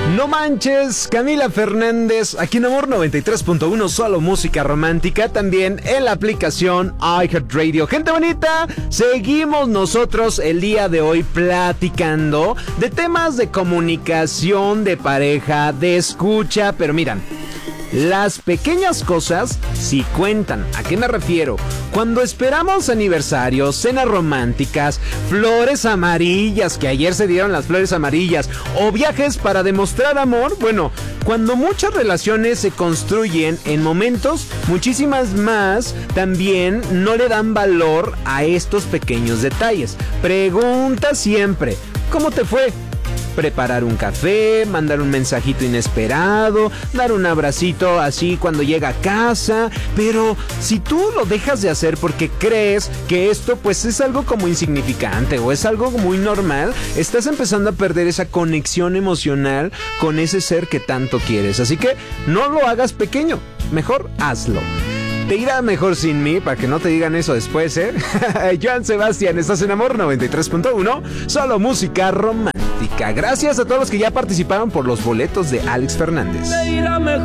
No manches, Camila Fernández, aquí en Amor 93.1, solo música romántica, también en la aplicación iHeartRadio. Gente bonita, seguimos nosotros el día de hoy platicando de temas de comunicación, de pareja, de escucha, pero miran, las pequeñas cosas sí cuentan. ¿A qué me refiero? Cuando esperamos aniversarios, cenas románticas, flores amarillas, que ayer se dieron las flores amarillas, o viajes para demostrar amor, bueno, cuando muchas relaciones se construyen en momentos, muchísimas más también no le dan valor a estos pequeños detalles. Pregunta siempre, ¿cómo te fue? Preparar un café, mandar un mensajito inesperado, dar un abracito así cuando llega a casa. Pero si tú lo dejas de hacer porque crees que esto pues es algo como insignificante o es algo muy normal, estás empezando a perder esa conexión emocional con ese ser que tanto quieres. Así que no lo hagas pequeño, mejor hazlo. Te irá mejor sin mí, para que no te digan eso después, ¿eh? Joan Sebastián, estás en Amor 93.1, solo música romántica. Gracias a todos los que ya participaron por los boletos de Alex Fernández. Te irá mejor